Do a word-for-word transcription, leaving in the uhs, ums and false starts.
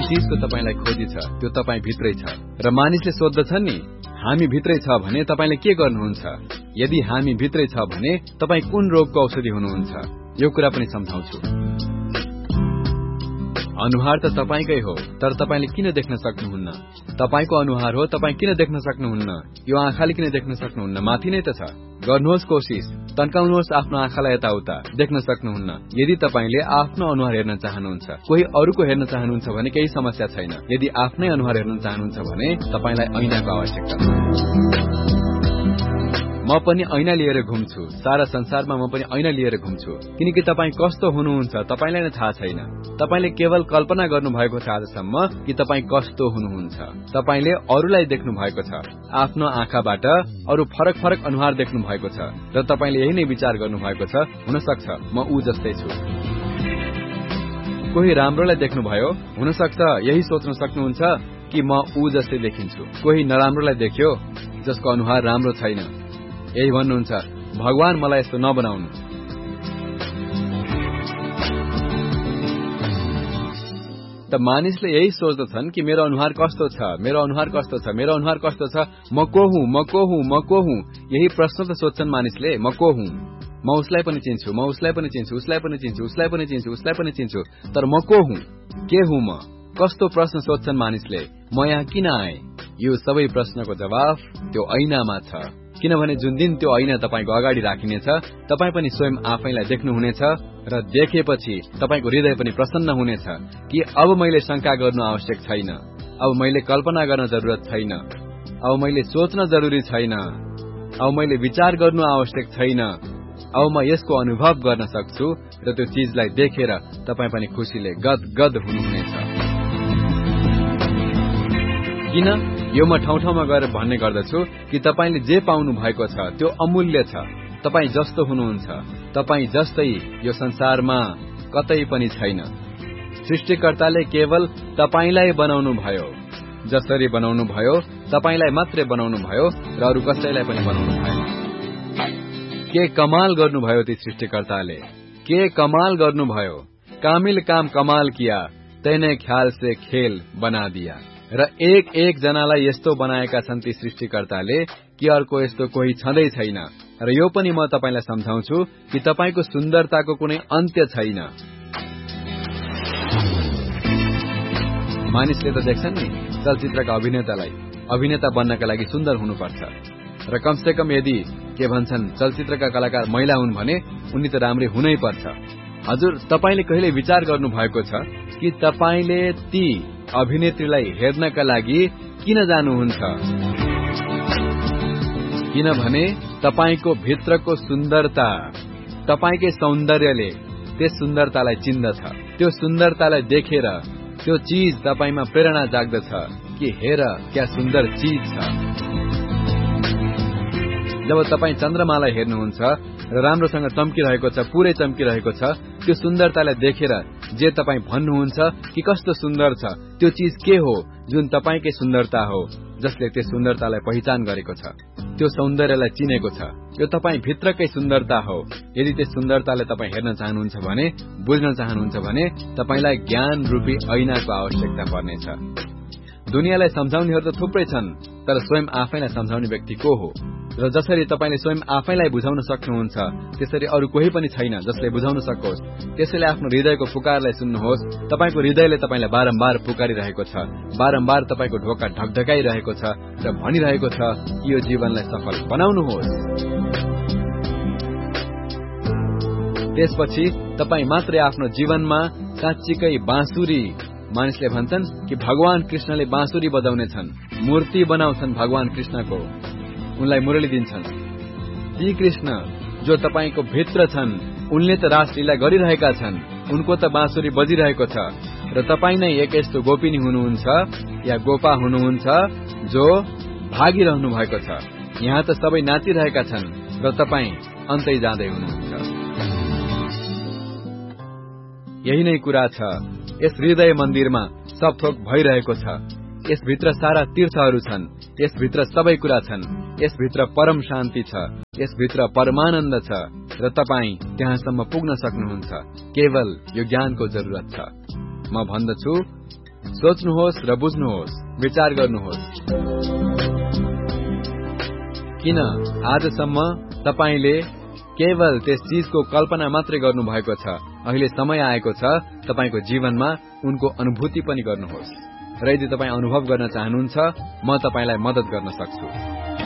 चीजको तपाईलाई खोजी छ त्यो तपाईँ भित्रै छ। र मानिसले सोध्दछन् नि हामी भित्रै छ भने तपाईले के गर्नुहुन्छ? यदि हामी भित्रै छ भने तपाई कुन रोगको औषधि हुनुहुन्छ? यो कुरा पनि सम्झाउँछु। अनुहार त तपाईकै हो, तर तपाईले किन देख्न सक्नुहुन्न? तपाईको अनुहार हो, तपाई किन देख्न सक्नुहुन्न? यो आँखाले किन देख्न सक्नुहुन्न? माथि नै त छ। गर्नुहोस् कोशिश, तन्काउनुहोस् आफ्नो आँखालाई यताउता, देख्न सक्नुहुन्न। यदि तपाईले आफ्नो अनुहार हेर्न चाहनुहुन्छ, कोही अरूको हेर्न चाहनुहुन्छ भने केही समस्या छैन। यदि आफ्नै अनुहार हेर्न चाहनुहुन्छ भने तपाईलाई ऐनाको आवश्यकता छ। म पनि ऐना लिएर घुम्छु, सारा संसारमा म पनि ऐना लिएर घुम्छु, किनकि तपाई कस्तो हुनुहुन्छ तपाईलाई नै थाहा छैन। तपाईले केवल कल्पना गर्नु भएको छ आजसम्म कि तपाई कस्तो हुनुहुन्छ। तपाईले अरूलाई देख्नु भएको छ, आफ्नो आँखाबाट अरू फरक फरक अनुहार देख्नु भएको छ र तपाईले यही नै विचार गर्नु भएको छ, हुन सक्छ म ऊ जस्तै छु। कोही राम्रोलाई देख्नुभयो, हुन सक्छ यही सोच्न सक्नुहुन्छ कि म ऊ जस्तै देखिन्छु। कोही नराम्रोलाई देख्यो जसको अनुहार राम्रो छैन, यही भन्नुहुन्छ भगवान मलाई यस्तो नबनाउनु। त मानिसले यही सोच्दछन् कि मेरो अनुहार कस्तो छ, मेरो अनुहार कस्तो छ, मेरो अनुहार कस्तो छ, म को हुँ, म को हुँ, म को हुँ? यही प्रश्न त सोध्छन् मानिसले, म को हुँ? म उसलाई पनि चिन्छु, म उसलाई पनि चिन्छु, उसलाई पनि चिन्छु, उसलाई पनि चिन्छु, उसलाई पनि चिन्छु, तर म को हुँ? के हुँ म? कस्तो प्रश्न सोध्छन् मानिसले? म यहाँ किन आए? यो सबै प्रश्नको जवाफ त्यो ऐनामा छ। किनभने जुन दिन त्यो ऐना तपाईको अगाडि राखिनेछ, तपाई पनि स्वयं आफैलाई देख्नुहुनेछ र देखेपछि तपाईको हृदय पनि प्रसन्न हुनेछ कि अब मैले शंका गर्नु आवश्यक छैन, अब मैले कल्पना गर्न जरुरत छैन, अब मैले सोच्न जरुरी छैन, अब मैले विचार गर्नु आवश्यक छैन, अब म यसको अनुभव गर्न सक्छु र त्यो चीजलाई देखेर तपाई पनि खुशीले गदगद हुनुहुनेछ। किन यो म ठाउँ ठाउँमा गएर भन्ने गर्दछु कि तपाईले जे पाउनु भएको छ त्यो अमूल्य छ। तपाई जस्तो हुनुहुन्छ, तपाई जस्तै यो संसारमा कतै पनि छैन। सृष्टिकर्ताले केवल तपाईलाई बनाउनु भयो, जसरी बनाउनु भयो तपाईलाई मात्रै बनाउनु भयो र अरू कसैलाई पनि बनाउनु भएन। के कमाल गर्नुभयो ती सृष्टिकर्ताले, के कमाल गर्नुभयो। कामिल काम कमाल किया, तैने ख्याल से खेल बना दिया। र एक एक जनालाई यस्तो बनाएका छन् ती सृष्टिकर्ताले कि अर्को यस्तो कोही छँदै छैन। र यो पनि म तपाईलाई सम्झाउँछु कि तपाईको सुन्दरताको कुनै अन्त्य छैन। मानिसले त देख्छन् नि चलचित्रका अभिनेतालाई, अभिनेता बन्नका लागि सुन्दर हुनुपर्छ र कमसे कम यदि के भन्छन् चलचित्रका कलाकार महिला हुन् भने उनी त राम्रै हुनै पर्छ। हजुर तपाईले कहिले विचार गर्नु भएको छ कि तपाईले ती अभिनेत्रीलाई हेर्नका लागि किन जानुहुन्छ? किनभने तपाईको भित्रको सुन्दरता, तपाईकै सौन्दर्यले त्यस सुन्दरतालाई चिन्दछ। त्यो सुन्दरतालाई देखेर त्यो चीज तपाईमा प्रेरणा जाग्दछ कि हेर क्या सुन्दर चीज छ। जब तपाई चन्द्रमालाई हेर्नुहुन्छ र राम्रोसँग चम्किरहेको छ, पुरै चम्किरहेको छ, त्यो सुन्दरतालाई देखेर जे तपाई भन्नुहुन्छ कि कस्तो सुन्दर छ, त्यो चीज के हो जुन तपाईकै सुन्दरता हो, जसले त्यो सुन्दरतालाई पहिचान गरेको छ, त्यो सौन्दर्यलाई चिनेको छ। यो तपाई भित्रकै सुन्दरता हो। यदि त्यस सुन्दरतालाई तपाई हेर्न चाहनुहुन्छ भने, बुझ्न चाहनुहुन्छ भने तपाईलाई ज्ञान रूपी ऐनाको आवश्यकता पर्नेछ। दुनियाँलाई सम्झाउनेहरू त थुप्रै छन्, तर स्वयं आफैलाई सम्झाउने व्यक्ति को हो? र जसरी तपाईले स्वयं आफैलाई बुझाउन सक्नुहुन्छ त्यसरी अरू कोही पनि छैन जसले बुझाउन सकोस्। त्यसैले आफ्नो हृदयको पुकारलाई सुन्नुहोस्। तपाईको हृदयले तपाईलाई बारम्बार पुकारिरहेको छ, बारम्बार तपाईको ढोका ढकढकाइरहेको छ र भनिरहेको छ कि यो जीवनलाई सफल बनाउनुहोस्। त्यसपछि तपाई मात्रै आफ्नो जीवनमा साँच्चीकै बाँसुरी, मानिसले भन्छन् कि भगवान कृष्णले बाँसुरी बजाउने छन्, मूर्ति बनाउँछन् भगवान कृष्णको, उनलाई मुरली दिन्छन्। ती कृष्ण जो तपाईको भित्र छन् उनले त रासलीला गरिरहेका छन्, उनको त बाँसुरी बजिरहेको छ र तपाई नै एक यस्तो गोपिनी हुनुहुन्छ या गोपा हुनुहुन्छ जो भागिरहनु भएको छ। यहाँ त सबै नाचिरहेका छन् र तपाई अन्तै जाँदै हुनुहुन्छ। यही नै कुरा छ। यस हृदय मन्दिरमा सब थोक भइरहेको छ। यसभित्र सारा तीर्थहरू छन्, यसभित्र सबै कुरा छन्, यसभित्र परम शान्ति छ, यसभित्र परमानन्द छ र तपाई त्यहाँसम्म पुग्न सक्नुहुन्छ। केवल यो ज्ञानको जरुरत छ। म भन्दछु सोच्नुहोस् र बुझ्नुहोस्, विचार गर्नुहोस्। किन आजसम्म तपाईले केवल त्यस चीजको कल्पना मात्रै गर्नुभएको छ? अहिले समय आएको छ तपाईको जीवनमा उनको अनुभूति पनि गर्नुहोस्। र यदि तपाई अनुभव गर्न चाहनुहुन्छ, म तपाईलाई मद्दत गर्न सक्छु।